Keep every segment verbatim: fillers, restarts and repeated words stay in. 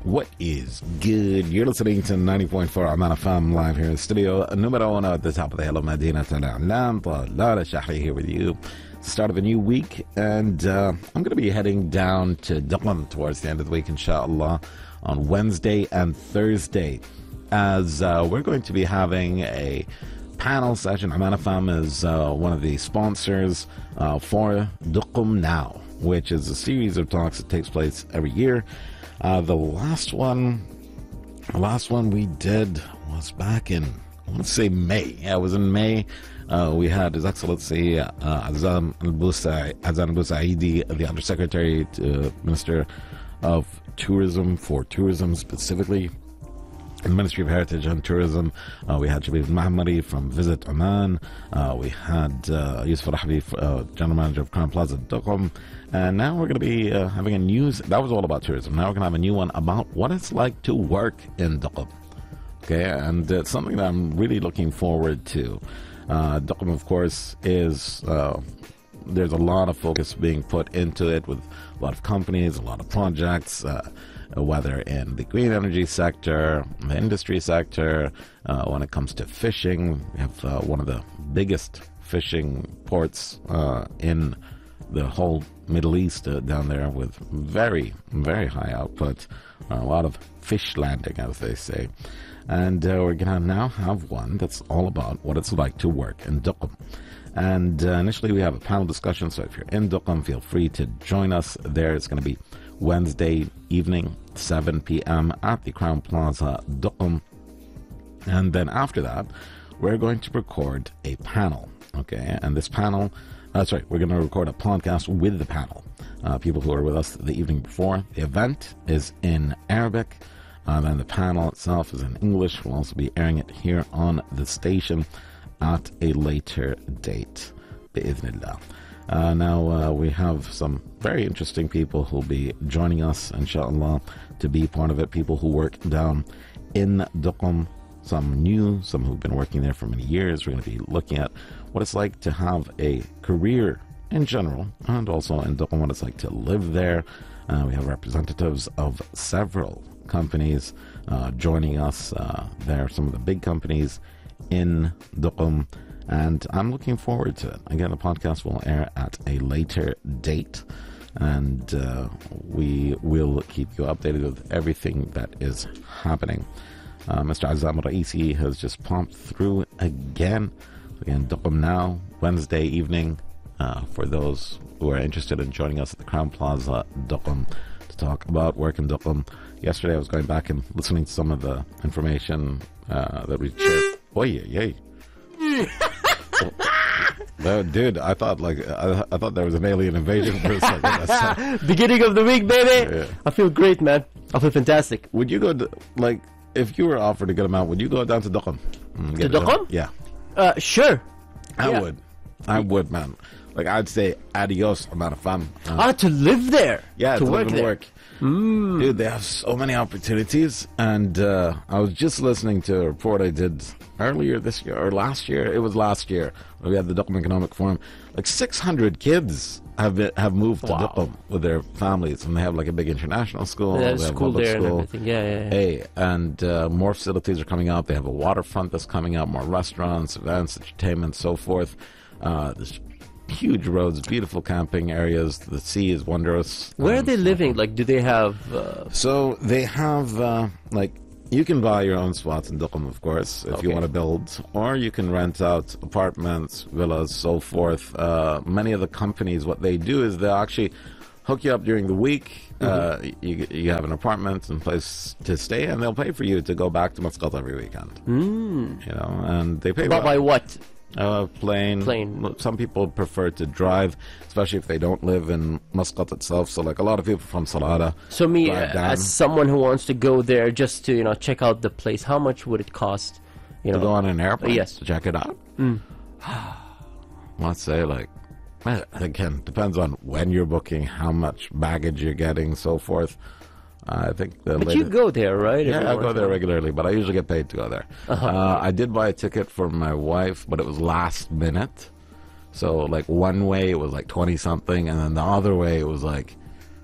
What is good? You're listening to ninety point four Aman F M live here in the studio. Numero uno at the top of the Hello Medina Al-A'lam. Talal Shahri here with you. Start of a new week, and uh, I'm going to be heading down to Dublin towards the end of the week, inshallah, on Wednesday and Thursday, as uh, we're going to be having a panel session. Aman F M is uh, one of the sponsors uh, for Duqum Now, which is a series of talks that takes place every year. Uh, the last one, the last one we did was back in, I want to say May. Yeah, it was in May. Uh, we had His Excellency uh, Azam al-Busaidi, the Undersecretary to Minister of Tourism for Tourism specifically, in the Ministry of Heritage and Tourism. Uh, we had Shabib Mahmoudi from Visit Oman. Uh, we had uh, Yusuf Rahbi, uh, General Manager of Crown Plaza Duqum. And now we're going to be uh, having a news. That was all about tourism. Now we're going to have a new one about what it's like to work in Duqum. Okay, and it's something that I'm really looking forward to. Uh, Duqum, of course, is uh, there's a lot of focus being put into it with a lot of companies, a lot of projects, uh, whether in the green energy sector, the industry sector. Uh, when it comes to fishing, we have uh, one of the biggest fishing ports uh, in the whole Middle East uh, down there, with very, very high output, uh, a lot of fish landing, as they say. And uh, we're going to now have one that's all about what it's like to work in Duqum. And uh, initially we have a panel discussion, so if you're in Duqum, feel free to join us there. It's going to be Wednesday evening, seven p.m. at the Crown Plaza Duqum. And then after that, we're going to record a panel, okay? And this panel, uh, sorry, we're going to record a podcast with the panel. Uh, people who are with us the evening before. The event is in Arabic. And then the panel itself is in English. We'll also be airing it here on the station at a later date, bi'idhnillah. Uh, now, uh, we have some very interesting people who'll be joining us, inshallah, to be part of it. People who work down in Duqum, some new, some who've been working there for many years. We're going to be looking at what it's like to have a career in general, and also in Duqum, what it's like to live there. Uh, we have representatives of several companies uh, joining us. Uh, there are some of the big companies in Duqum, and I'm looking forward to it. Again, the podcast will air at a later date, and uh, we will keep you updated with everything that is happening. Uh, Mister Azam Raisi has just popped through again. Again, Duqum Now, Wednesday evening, uh, for those who are interested in joining us at the Crown Plaza Duqum to talk about work in Duqum. Yesterday I was going back and listening to some of the information uh, that we shared. Oh, yeah, yeah. Oh, dude, I thought like I, I thought there was an alien invasion for a second. Beginning of the week, baby. Yeah. I feel great, man. I feel fantastic. Would you go to, like, if you were offered a good amount, would you go down to Duqum? Mm, To Duqum? Yeah. Uh, sure. I Yeah. would. I would, man. Like, I'd say adios, amount of fun. Uh, Ah, to live there. yeah, to to work live and there. work. Mm. Dude, they have so many opportunities. And uh, I was just listening to a report I did earlier this year, or last year. It was last year. We had the Duqum Economic Forum. Like six hundred kids have been, have moved to Wow. Duqum with their families. And they have like a big international school. Yeah, they have school public there and school. everything. Yeah, yeah, yeah. Hey, and uh, more facilities are coming up. They have a waterfront that's coming up, more restaurants, events, entertainment, so forth. Uh, there's huge roads, beautiful camping areas. The sea is wondrous. Where are Um, they living? Like, do they have... Uh, So they have, uh, like, you can buy your own spots in Duqum, of course, if you Okay. want to build, or you can rent out apartments, villas, so forth. Uh, many of the companies, what they do is they'll actually hook you up during the week. Uh, you, you have an apartment and place to stay, and they'll pay for you to go back to Muscat every weekend. mm, You know, and they pay but well. by what? Uh, plane. Plane. Some people prefer to drive, especially if they don't live in Muscat itself. So, like a lot of people from Salada. So me, drive uh, down. as someone who wants to go there just to, you know, check out the place, how much would it cost? You To know, go on an airplane? yes. To check it out? Mm. Let's say, like, well, again, depends on when you're booking, how much baggage you're getting, so forth. I think the But you latest- go there, right? Yeah, Every I once go in a there while? regularly, but I usually get paid to go there. Uh-huh. Uh, I did buy a ticket for my wife, but it was last minute. So, like, one way it was like twenty something, and then the other way it was like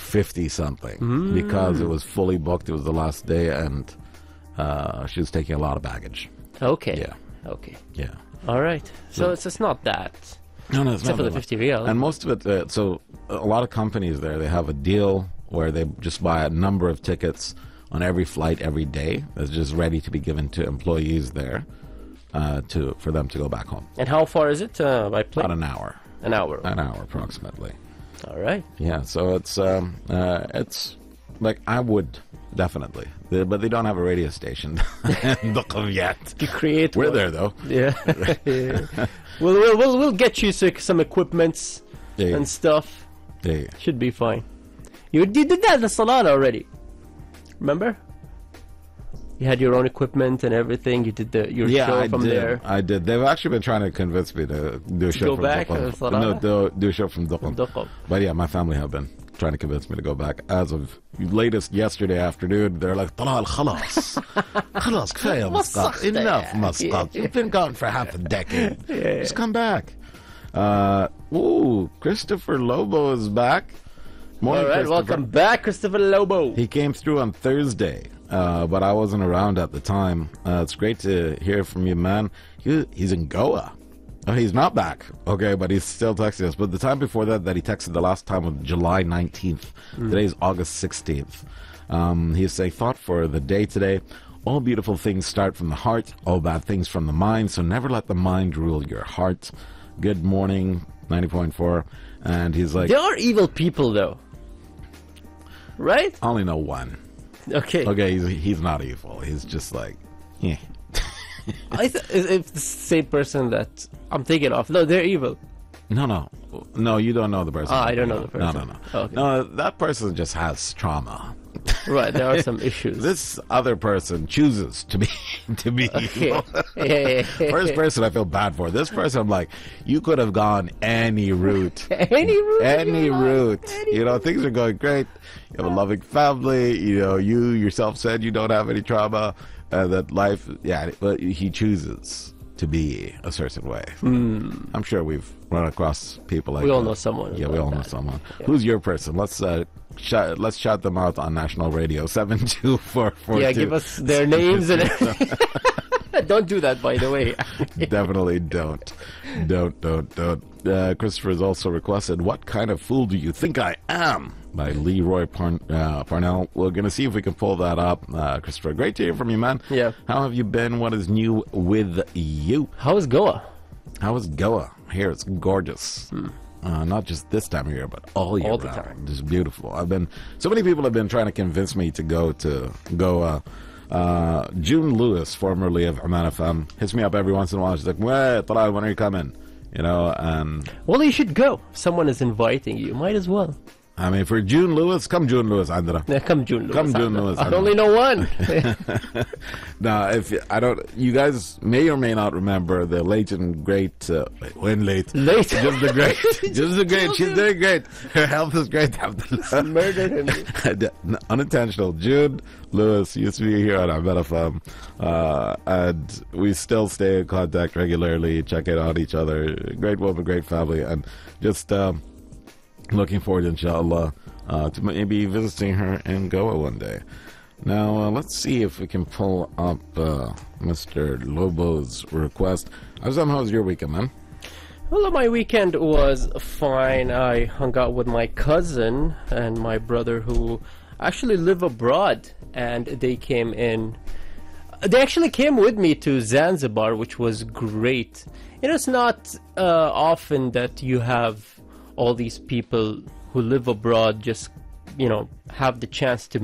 fifty something because it was fully booked. It was the last day, and uh, she was taking a lot of baggage. Okay. Yeah. Okay. Yeah. All right. So So- it's it's not that. No, no, it's Except not for the that much. fifty real. And most of it, uh, so a lot of companies there, they have a deal where they just buy a number of tickets on every flight every day that's just ready to be given to employees there uh, to for them to go back home. And how far is it uh, by plane? About an hour, An hour. an hour approximately. All right. Yeah, so it's um, uh, it's like I would definitely, They- but they don't have a radio station in Duqm yet. To create. We're one. there though. Yeah. Yeah. We'll, we'll we'll we'll get you some some equipments Yeah, and stuff. yeah. Should be fine. You, you did that in the salon already. Remember? You had your own equipment and everything. You did the your Yeah, show I from did. there. I did. They've actually been trying to convince me to do a show go from back Duqm. to Salah? No, do, do a show from Duqm. Duqm. But yeah, my family have been trying to convince me to go back. As of latest yesterday afternoon, they're like, "Talal, khalas, khalas, kfaya Muscat. Wasakh Enough, there." Muscat. Yeah. You've been gone for half a decade. Yeah. Just come back." Uh, ooh, Christopher Lobo is back. Morning, All right, Christopher. welcome back, Christopher Lobo. He came through on Thursday, uh, but I wasn't around at the time. Uh, it's great to hear from you, man. He, he's in Goa. Oh, he's not back, okay, but he's still texting us. But the time before that, that he texted the last time was July nineteenth. Today's August sixteenth. Um, he's saying, thought for the day today. All beautiful things start from the heart, all bad things from the mind, so never let the mind rule your heart. Good morning, ninety point four. And he's like, There are evil people, though. Right? I only know one. Okay. Okay, he's, he's not evil. He's just like, yeah. I th- it's the same person that I'm thinking of. No, they're evil. No, no, no. You don't know the person. Ah, I don't know the No, person. no, no. Okay. No, that person just has trauma. Right, there are some issues. This other person chooses to be to be Okay. evil. Yeah, yeah, yeah. First person I feel bad for. This person, I'm like, you could have gone any route. Any route. Any you want, route. any You know, things are going great. You have a loving family. You know, you yourself said you don't have any trauma. Uh, that life, yeah, but he chooses to be a certain way. I'm sure we've run across people like Hmm. We all that. know someone Yeah, we like all know that. someone. Who's your person? Let's uh, shout, let's shout them out on national radio. Seven two four four. Yeah, give us their names and everything. Don't do that, by the way. Definitely don't, don't, don't, don't. Uh, Christopher has also requested, "What kind of fool do you think I am?" by Leroy Parn- uh, Parnell. We're going to see if we can pull that up. Uh, Christopher, great to hear from you, man. Yeah. How have you been? What is new with you? How is Goa? How is Goa? Here, it's gorgeous. Uh, not just this time of year, but all year All the round. time. It's beautiful. I've been. So many people have been trying to convince me to go to Goa. Uh, June Lewis, formerly of Oman F M, hits me up every once in a while. She's like, "Well, Talal, when are you coming?" You know, and Well, you should go. Someone is inviting you. Might as well. I mean, for June Lewis, come June Lewis, Andra. Yeah, come June Lewis. Come June I- Lewis, I I only know one. Now, if I don't, you guys may or may not remember the late and great. Uh, wait, when late? Late. Just the great. Just the great. She's doing great. Her health is great. Murdered him. Unintentional. Jude Lewis used to be here on Ahmed F M, uh, and we still stay in contact regularly, checking on each other. Great woman, great family, and just um, looking forward, inshallah, uh, to maybe visiting her in Goa one day. Now, uh, let's see if we can pull up uh, Mister Lobo's request. Azam, how was your weekend, man? Well, my weekend was fine. I hung out with my cousin and my brother who actually live abroad, and they came in. They actually came with me to Zanzibar, which was great. You know, it's not uh, often that you have all these people who live abroad just, you know, have the chance to